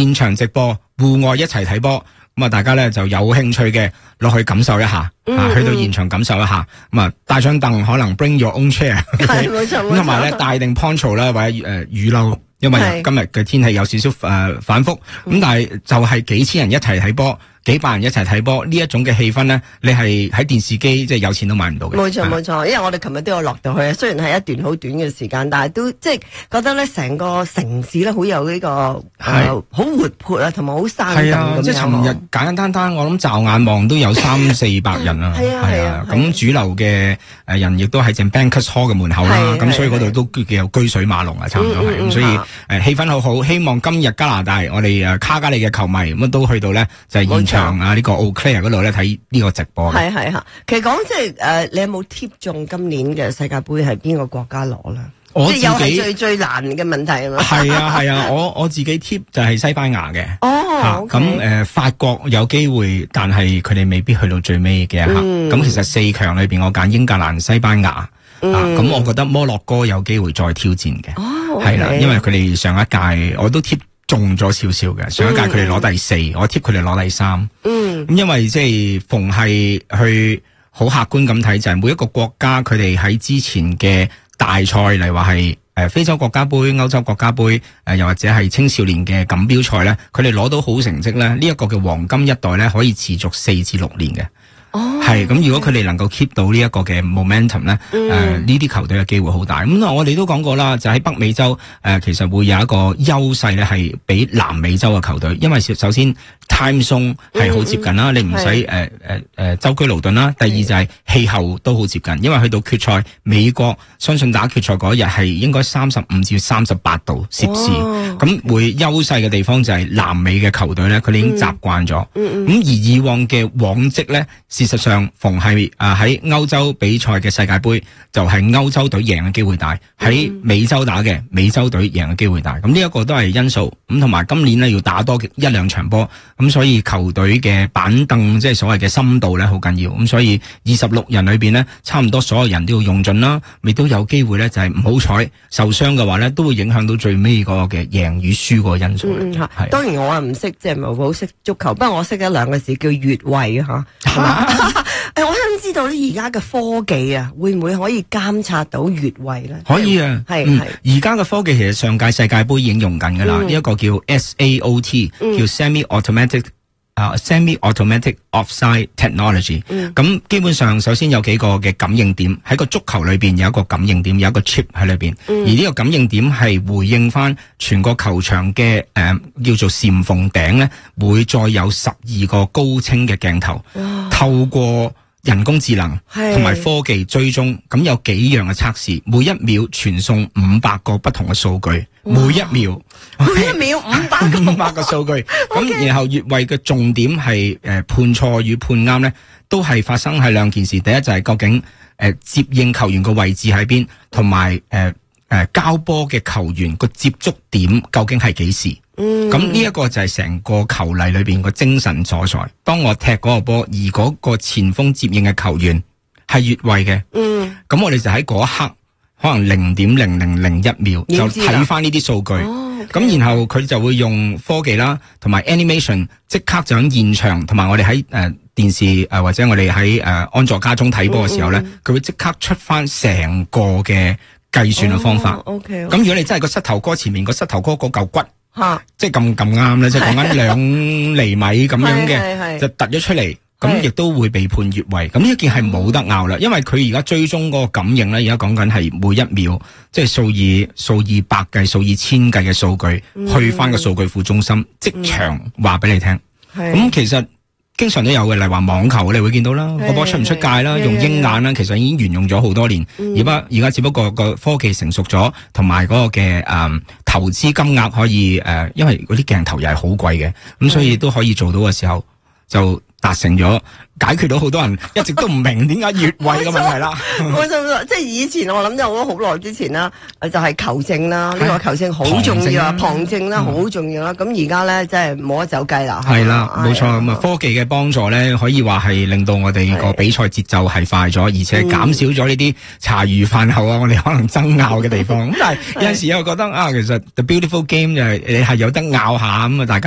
現場直播，戶外一齊睇波。咁啊，大家咧就有興趣嘅落去感受一下，去到現場感受一下。咁啊，帶張凳，可能 bring your own chair， 係冇錯。 咁同埋咧帶定 poncho 啦，或者雨褸，因為今日嘅天氣有少少反覆。咁但係就係幾千人一齊睇波，幾百人一齊睇波，呢一種嘅氣氛咧，你係喺電視機即係有錢都買唔到嘅。 冇錯冇錯，因為我哋琴日都有落到去，雖然係一段好短嘅時間，但係都即係覺得咧成個城市咧好有呢個好活潑啊，同埋好生動咁樣。 即係尋日簡簡單，我諗驟眼望都有300-400人啊。係啊，咁主流嘅人亦都係正 Bankers Hall 嘅門口啦。咁所以嗰度都叫有居水馬龍啊，差唔多係。咁所以氣氛好好，希望今日加拿大我哋卡加利嘅球迷咁都去到咧就係現場。呢個 Eau Claire 嗰度咧睇呢個直播嘅。 係吓，其實講即係你有冇貼中今年嘅世界盃係邊個國家攞咧？ 我自己即係又係最難嘅問題啊嘛。 係啊，我自己貼就係西班牙嘅。 咁法國有機會，但係佢哋未必去到最尾嘅一刻。咁其實4強裏邊我揀英格蘭、西班牙。咁我覺得摩洛哥有機會再挑戰嘅。係啦，因為佢哋上一屆我都貼中咗少少嘅，上一屆佢哋攞第4，我貼佢哋攞第3。咁因為即係逢係去好客觀咁睇，就係每一個國家佢哋喺之前嘅大賽，例如話係非洲國家杯、歐洲國家杯，又或者係青少年嘅錦標賽咧，佢哋攞到好成績咧，呢一個嘅黃金一代咧可以持續4至6年嘅。係咁，如果佢哋能夠 keep 到呢一個嘅 momentum 咧，呢啲球隊嘅機會好大。咁我哋都講過啦，就喺北美洲其實會有一個優勢咧，係比南美洲嘅球隊，因為首先 time zone 係好接近啦，你唔使舟車勞頓啦。第二就係氣候都好接近，因為去到決賽，美國相信打決賽嗰日係應該35至38度攝氏，咁會優勢嘅地方就係南美嘅球隊咧，佢哋已經習慣咗。咁而以往嘅往績咧，事實上逢係喺歐洲比賽嘅世界盃，就係歐洲隊贏嘅機會大；喺美洲打嘅美洲隊贏嘅機會大。咁呢一個都係因素。咁同埋今年咧要打多1-2場波，咁所以球隊嘅板凳即係所謂嘅深度咧好緊要。咁所以26人裏邊咧，差唔多所有人都要用盡啦，亦都有機會咧就係唔好彩受傷嘅話咧，都會影響到最尾嗰個嘅贏與輸個因素。 當然我唔識即係唔係好識足球，不過我識一兩個字叫越位吓。我想知道咧，而家嘅科技啊，會唔會可以監察到越位咧？ 可以啊，係而家嘅科技其實上屆世界盃已經用緊噶啦，呢一個叫 SAOT，叫 Semi-Automatic Offside Technology。咁基本上，首先有幾個嘅感應點喺個足球裏邊有一個感應點，有一個 chip 喺裏邊，而呢個感應點係回應翻全個球場嘅叫做禪縫頂咧，會再有12個高清嘅鏡頭，透過人工智能同埋科技追蹤，咁有幾樣嘅測試，每一秒傳送500個不同嘅數據，每一秒500個數據，咁然後越位嘅重點係判錯與判啱咧，都係發生喺兩件事。第一就係究竟接應球員個位置喺邊，同埋交波嘅球員個接觸點究竟係幾時。咁呢一個就係成個球例裏邊個精神所在。當我踢嗰個波，而嗰個前鋒接應嘅球員係越位嘅，咁我哋就喺嗰一刻可能0.0001秒就睇翻呢啲數據。咁然後佢就會用科技啦，同埋 animation 即刻就喺現場，同埋我哋喺電視或者我哋喺安坐家中睇波嘅時候咧，佢會即刻出翻成個嘅計算嘅方法。咁如果你真係個膝頭哥前面個膝頭哥嗰嚿骨，即係咁啱咧，即係講緊2厘米咁樣嘅，就突咗出嚟，咁亦都會被判越位。咁呢一件係冇得拗啦，因為佢而家追蹤嗰個感應咧，而家講緊係每一秒，即係數以百計、數以千計嘅數據，去翻個數據庫中心，即場話俾你聽。咁其實經常都有嘅，例如話網球你會見到啦，個波出唔出界啦，用鷹眼啦，其實已經沿用咗好多年。而家只不過個科技成熟咗，同埋嗰個嘅投資金額可以因為嗰啲鏡頭又係好貴嘅，咁所以都可以做到嘅時候，就達成咗解決到好多人一直都唔明點解越位嘅問題啦。 冇錯，即係以前我諗就好耐之前啦，就係球證啦，呢個球證好重要啊，旁證啦好重要啦。咁而家咧真係冇得走雞啦。係啦，冇錯。咁啊，科技嘅幫助咧，可以話係令到我哋個比賽節奏係快咗，而且減少咗呢啲茶餘飯後啊，我哋可能爭拗嘅地方。咁但係有陣時又覺得其實 The Beautiful Game 就係你係有得拗下咁啊，大家。